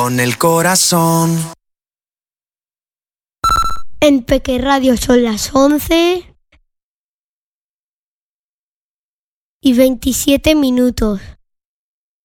Con el corazón. En Peque Radio son las 11:27.